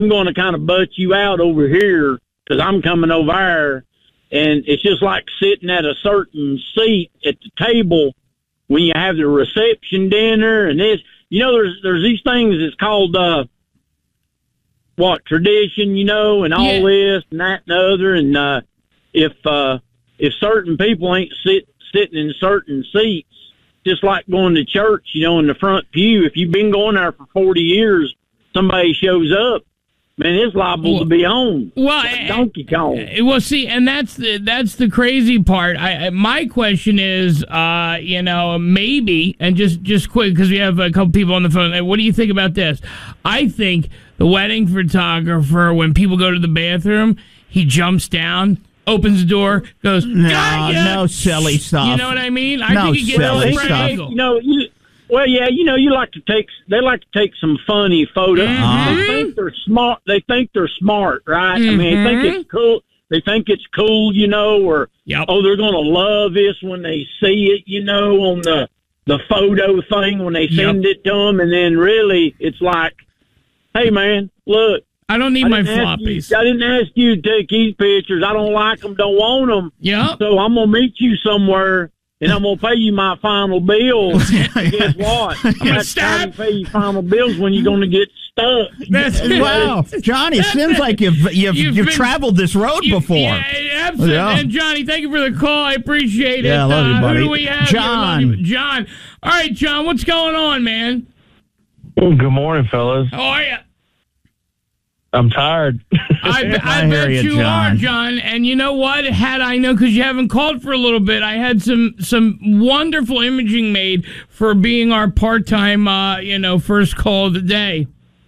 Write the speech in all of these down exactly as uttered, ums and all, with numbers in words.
I'm going to kind of butt you out over here because I'm coming over there. And it's just like sitting at a certain seat at the table when you have the reception dinner and this. You know, there's there's these things that's called, uh, what, tradition, you know, and all yeah. this and that and the other. And uh, if uh, if certain people ain't sit, sitting in certain seats, just like going to church, you know, in the front pew, if you've been going there for forty years, somebody shows up, man, it's liable well, to be on. Well, like Donkey Kong. Well, see, and that's the that's the crazy part. I, I my question is, uh, you know, maybe, and just just quick because we have a couple people on the phone. What do you think about this? I think the wedding photographer, when people go to the bathroom, he jumps down, opens the door, goes, no, Gotcha! no silly stuff. You know what I mean? I no think he gets silly a stuff. You know, you. Well, yeah, you know, you like to take. They like to take some funny photos. Mm-hmm. They think they're smart. They think they're smart, right? Mm-hmm. I mean, they think it's cool. They think it's cool, you know, or yep. oh, they're going to love this when they see it, you know, on the the photo thing when they send yep. it to them, and then really it's like, hey, man, look. I don't need I my floppies. floppies. I didn't ask you to take these pictures. I don't like them. Don't want them. Yeah. So I'm gonna meet you somewhere. And I'm going to pay you my final bill. Guess what? I'm going to pay you final bills when you're going to get stuck. That's wow. Johnny, it seems like you've you've, You've you've been- traveled this road You- before. Yeah, absolutely. Yeah. And Johnny, thank you for the call. I appreciate it. Yeah, I love you, uh, buddy. Who do we have? John. here? John. All right, John, what's going on, man? Good morning, fellas. How are you? I'm tired. I, be- I, I bet hear you you, are, John. John. And you know what? Had I known, because you haven't called for a little bit, I had some some wonderful imaging made for being our part-time, uh, you know, first call of the day.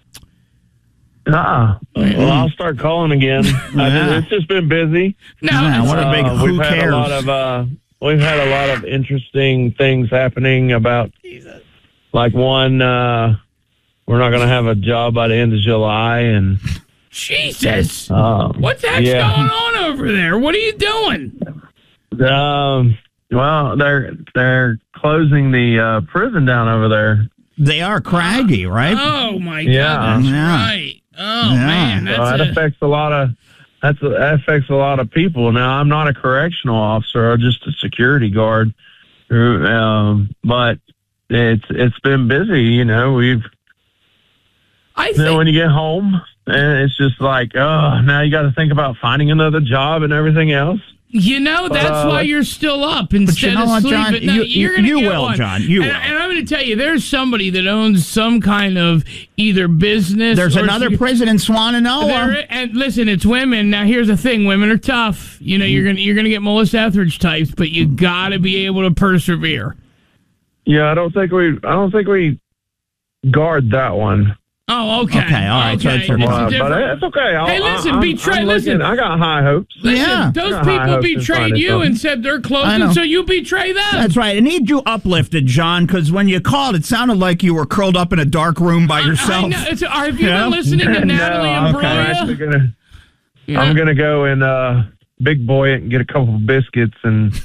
Ah, well, I'll start calling again. I Yeah. just, it's just been busy. No, Yeah, it's- what a big Uh, who we've had cares? a lot of uh, we've had a lot of interesting things happening about, like one. Uh, we're not going to have a job by the end of July, and Jesus. um, What the heck's yeah. going on over there? What are you doing? Um, well, they're they're closing the uh, prison down over there. They are craggy, right? Oh, my Yeah. God. That's Yeah. right. Oh, Yeah. man. So That's that a, affects a lot of that's that affects a lot of people. Now, I'm not a correctional officer; I'm just a security guard. Um, but it's it's been busy. You know, we've I then think, when you get home, and it's just like, oh, now you got to think about finding another job and everything else. you know, that's Uh, why you're still up instead know of what, sleeping. John? No, You- you're gonna you get will, one. John. You and, will. and I'm going to tell you, there's somebody that owns some kind of either business. There's or another secu- prison in Swananoa. There- and listen, it's women. Now, here's the thing: women are tough. You know, you're gonna you're gonna get Melissa Etheridge types, but you got to be able to persevere. Yeah, I don't think we I don't think we guard that one. Oh, okay. Okay, all right, so Okay. it's a- It's a Uh, but different- it's okay. I'll, Hey, listen, I, I'm, betray- I'm listen. looking- I got high hopes. Listen, Yeah. those Got high people hopes in betrayed finding you something. and said they're I know. closing, so you betray them. That's right. I need you uplifted, John, because when you called, it sounded like you were curled up in a dark room by I- yourself. I know. It's, have you Yeah? been listening to Natalie no, and I'm actually Broya? gonna Yeah. I'm gonna go and uh, big boy it and get a couple of biscuits and, and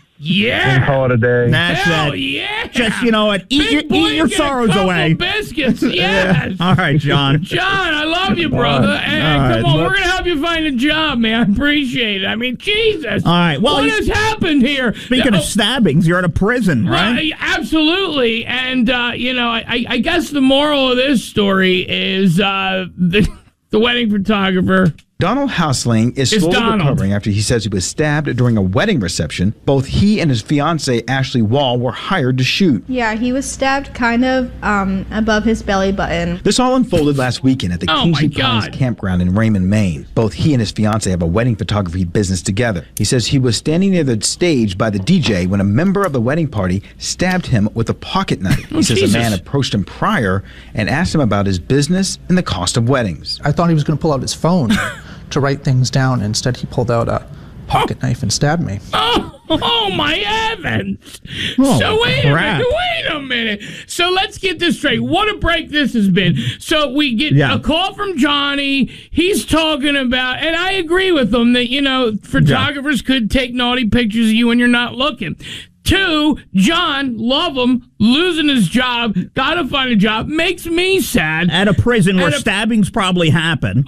Yeah. call it a day. That's Hell it. yeah. Just, you know what, eat, Big your, boy, eat your get a sorrows couple away. biscuits. Yes. All right, John. John, I love you, brother. And All right, come on, look- we're going to help you find a job, man. I appreciate it. I mean, Jesus. All right, well, what you- has happened here? Speaking Oh, of stabbings, you're at a prison, right? Right, absolutely. And, uh, you know, I, I guess the moral of this story is uh, the, the wedding photographer. Donald Hausling is It's slowly Donald. recovering after he says he was stabbed during a wedding reception. Both he and his fiancee, Ashley Wall, were hired to shoot. Yeah, he was stabbed kind of um, above his belly button. This all unfolded last weekend at the Oh, Kingsley my Pines God. campground in Raymond, Maine. Both he and his fiancee have a wedding photography business together. He says he was standing near the stage by the D J when a member of the wedding party stabbed him with a pocket knife. He Oh, says Jesus. a man approached him prior and asked him about his business and the cost of weddings. I thought he was going to pull out his phone to write things down. Instead, he pulled out a pocket knife and stabbed me. Oh, oh my heavens. Oh, so wait crap. a minute, wait a minute. So let's get this straight. What a break this has been. So we get Yeah. a call from Johnny. He's talking about, and I agree with him that, you know, photographers could take naughty pictures of you when you're not looking. Two, John, love him, losing his job, gotta find a job, makes me sad. At a prison where At a- stabbings probably happen.